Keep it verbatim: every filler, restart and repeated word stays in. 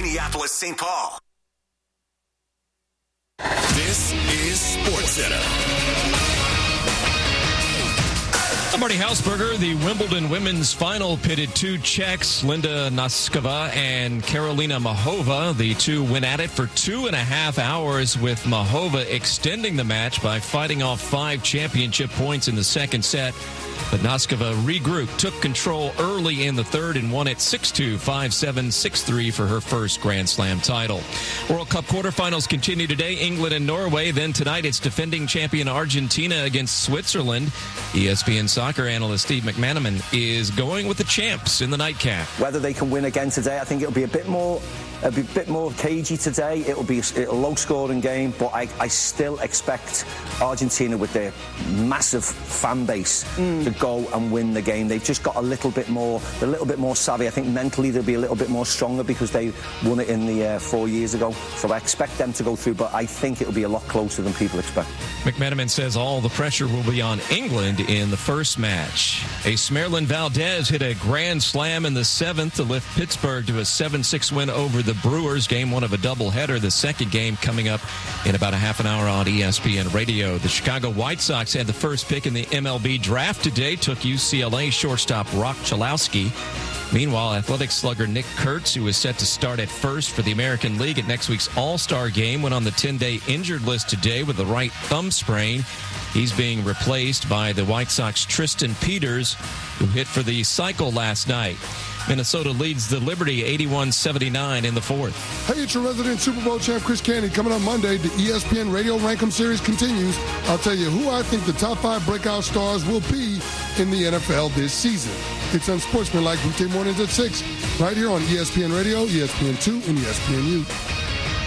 Minneapolis, Saint Paul. This is SportsCenter. I'm Marty Hausberger. The Wimbledon women's final pitted two Czechs, Linda Noskova and Karolina Mahova. The two went at it for two and a half hours, with Mahova extending the match by fighting off five championship points in the second set. But Noskova regrouped, took control early in the third, and won it six two, five seven, six three for her first Grand Slam title. World Cup quarterfinals continue today, England and Norway. Then tonight it's defending champion Argentina against Switzerland. E S P N soccer analyst Steve McManaman is going with the champs in the nightcap. Whether they can win again today, I think it'll be a bit more It'll be a bit more cagey today. It'll be a, a low-scoring game, but I, I still expect Argentina, with their massive fan base, mm. to go and win the game. They've just got a little bit more, a little bit more savvy. I think mentally they'll be a little bit more stronger because they won it in the uh, four years ago. So I expect them to go through, but I think it'll be a lot closer than people expect. McManaman says all the pressure will be on England in the first match. Ace Marilyn Valdez hit a grand slam in the seventh to lift Pittsburgh to a seven six win over the Brewers. Game one of a doubleheader. The second game coming up in about a half an hour on E S P N Radio. The Chicago White Sox had the first pick in the M L B draft today. Took U C L A shortstop Rock Chalowski. Meanwhile, Athletics slugger Nick Kurtz, who is set to start at first for the American League at next week's All-Star Game, went on the ten-day injured list today with a right thumb sprain. He's being replaced by the White Sox Tristan Peters, who hit for the cycle last night. Minnesota leads the Liberty eighty-one seventy-nine in the fourth. Hey, it's your resident Super Bowl champ, Chris Candy. Coming up Monday, the E S P N Radio Rankem Series continues. I'll tell you who I think the top five breakout stars will be in the N F L this season. It's Unsportsmanlike weekday mornings at six, right here on E S P N Radio, E S P N two, and E S P N U.